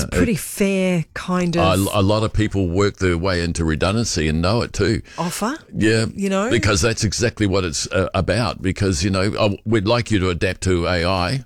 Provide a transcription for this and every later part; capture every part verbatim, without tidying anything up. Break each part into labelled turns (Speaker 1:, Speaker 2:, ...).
Speaker 1: a pretty it, fair kind of...
Speaker 2: A, a lot of people work their way into redundancy and know it too.
Speaker 1: Offer?
Speaker 2: Yeah.
Speaker 1: You know?
Speaker 2: Because that's exactly what it's uh, about. Because, you know, we'd like you to adapt to A I.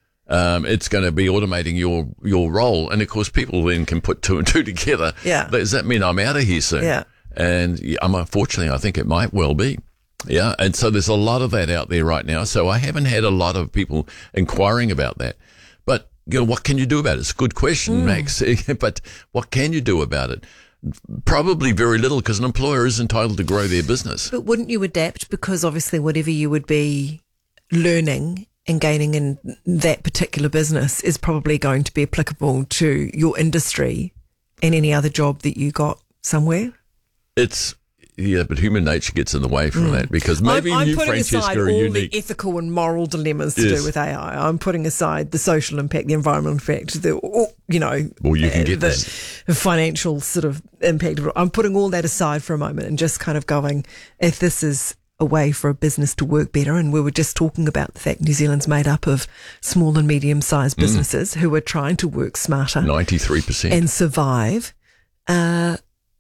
Speaker 2: Um, it's going to be automating your, your role. And, of course, people then can put two and two together.
Speaker 1: Yeah.
Speaker 2: Does that mean I'm out of here soon?
Speaker 1: Yeah.
Speaker 2: And yeah, unfortunately, I think it might well be. Yeah. And so there's a lot of that out there right now. So I haven't had a lot of people inquiring about that. But, you know, what can you do about it? It's a good question, mm. Max. But what can you do about it? Probably very little, because an employer is entitled to grow their business.
Speaker 1: But wouldn't you adapt? Because obviously whatever you would be learning and gaining in that particular business is probably going to be applicable to your industry and any other job that you got somewhere.
Speaker 2: It's, yeah, but human nature gets in the way from mm. that, because maybe
Speaker 1: I'm, I'm
Speaker 2: you,
Speaker 1: putting
Speaker 2: Francesca,
Speaker 1: aside
Speaker 2: are
Speaker 1: all
Speaker 2: unique.
Speaker 1: the ethical and moral dilemmas to
Speaker 2: yes.
Speaker 1: do with A I. I'm putting aside the social impact, the environmental impact, the, you know,
Speaker 2: well, you can get
Speaker 1: the
Speaker 2: this.
Speaker 1: financial sort of impact. I'm putting all that aside for a moment and just kind of going, if this is a way for a business to work better, and we were just talking about the fact New Zealand's made up of small and medium-sized businesses mm. who are trying to work smarter,
Speaker 2: ninety-three percent,
Speaker 1: and survive. Uh,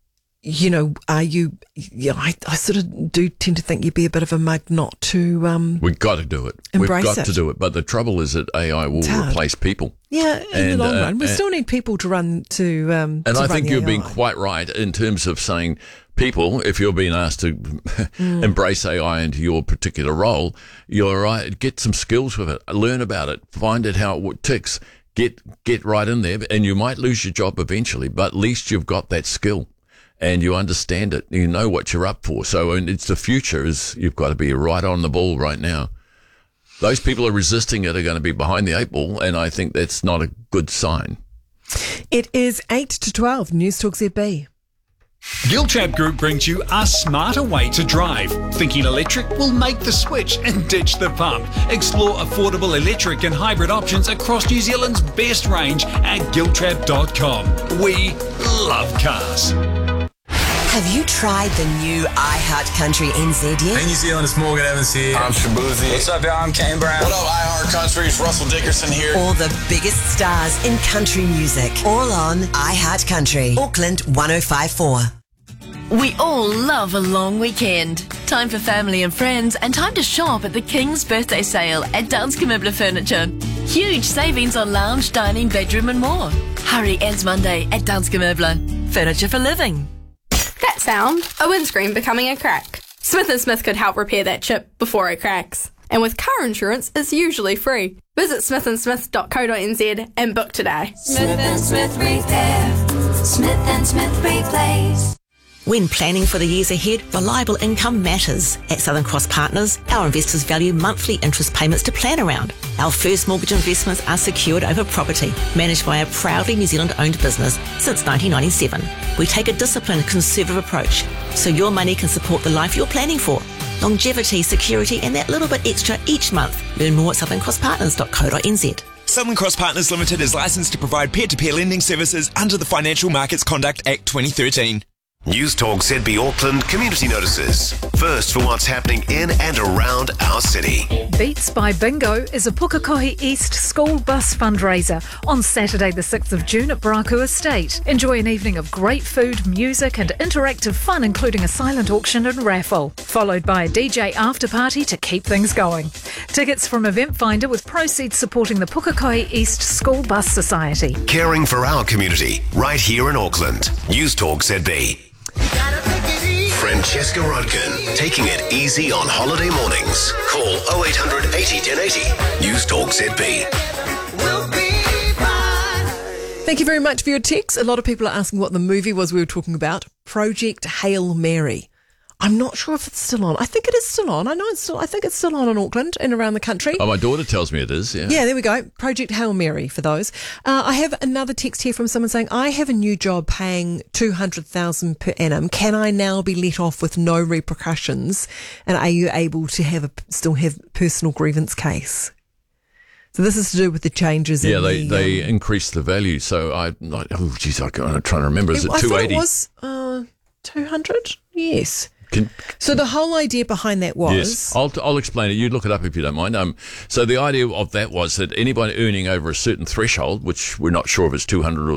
Speaker 1: you know, are you? Yeah, I, I sort of do tend to think you'd be a bit of a mug not to. Um,
Speaker 2: We've got to do it.
Speaker 1: Embrace
Speaker 2: We've got
Speaker 1: it.
Speaker 2: to do it. But the trouble is that A I will replace people.
Speaker 1: Yeah, in
Speaker 2: and,
Speaker 1: the long
Speaker 2: uh,
Speaker 1: run, we
Speaker 2: and,
Speaker 1: still need people to run to. Um,
Speaker 2: and
Speaker 1: to
Speaker 2: I
Speaker 1: run
Speaker 2: think
Speaker 1: the
Speaker 2: you've
Speaker 1: A I.
Speaker 2: been quite right in terms of saying people, if you're being asked to mm. embrace A I into your particular role, you're right. Get some skills with it. Learn about it. Find out how it ticks. Get get right in there, and you might lose your job eventually, but at least you've got that skill. And you understand it. You know what you're up for. So and it's the future. Is you've got to be right on the ball right now. Those people who are resisting it are going to be behind the eight ball, and I think that's not a good sign.
Speaker 1: It is eight to twelve. News Talk Z B.
Speaker 3: Giltrap Group brings you a smarter way to drive. Thinking electric? Will make the switch and ditch the pump. Explore affordable electric and hybrid options across New Zealand's best range at giltrap dot com. We love cars.
Speaker 4: Have you tried the new iHeartCountry N Z yet?
Speaker 5: Hey New Zealand, it's Morgan Evans here.
Speaker 6: I'm Shabuzi.
Speaker 5: What's up, y'all? I'm Kane Brown.
Speaker 6: What up, iHeartCountry? It's Russell Dickerson here.
Speaker 4: All the biggest stars in country music. All on iHeartCountry. Auckland one oh five point four.
Speaker 7: We all love a long weekend. Time for family and friends, and time to shop at the King's Birthday Sale at Danske Möbler Furniture. Huge savings on lounge, dining, bedroom and more. Hurry ends Monday at Danske Möbler. Furniture for living.
Speaker 8: That sound, a windscreen becoming a crack. Smith and Smith could help repair that chip before it cracks. And with car insurance, it's usually free. Visit smith and smith dot co dot n z and book today.
Speaker 9: Smith and Smith Repair. Smith and Smith Replace.
Speaker 4: When planning for the years ahead, reliable income matters. At Southern Cross Partners, our investors value monthly interest payments to plan around. Our first mortgage investments are secured over property, managed by a proudly New Zealand-owned business since nineteen ninety-seven. We take a disciplined, conservative approach, so your money can support the life you're planning for. Longevity, security, and that little bit extra each month. Learn more at southern cross partners dot co dot n z.
Speaker 10: Southern Cross Partners Limited is licensed to provide peer-to-peer lending services under the Financial Markets Conduct Act twenty thirteen.
Speaker 11: News Talk Z B Auckland Community Notices. First for what's happening in and around our city.
Speaker 12: Beats by Bingo is a Pukekohe East school bus fundraiser on Saturday the sixth of June at Braku Estate. Enjoy an evening of great food, music and interactive fun, including a silent auction and raffle, followed by a D J after party to keep things going. Tickets from Event Finder, with proceeds supporting the Pukekohe East School Bus Society.
Speaker 11: Caring for our community right here in Auckland. News Talk Z B. Francesca Rodkin, taking it easy on holiday mornings. Call oh eight hundred eighty ten eighty. News Talk Z B.
Speaker 1: Thank you very much for your text. A lot of people are asking what the movie was we were talking about. Project Hail Mary. I'm not sure if it's still on. I think it is still on. I know it's still, I think it's still on in Auckland and around the country.
Speaker 2: Oh, my daughter tells me it is, yeah.
Speaker 1: Yeah, there we go. Project Hail Mary for those. Uh, I have another text here from someone saying, I have a new job paying two hundred thousand dollars per annum. Can I now be let off with no repercussions? And are you able to have a, still have personal grievance case? So this is to do with the changes
Speaker 2: yeah,
Speaker 1: in
Speaker 2: they,
Speaker 1: the...
Speaker 2: they
Speaker 1: um,
Speaker 2: increased the value. So I, I oh, geez, I'm trying to remember. Is it,
Speaker 1: it
Speaker 2: two eighty?
Speaker 1: I thought it was uh, two hundred? Yes.
Speaker 2: Can,
Speaker 1: so the whole idea behind that was...
Speaker 2: Yes, I'll, I'll explain it. You look it up if you don't mind. Um, so the idea of that was that anybody earning over a certain threshold, which we're not sure if it's two hundred or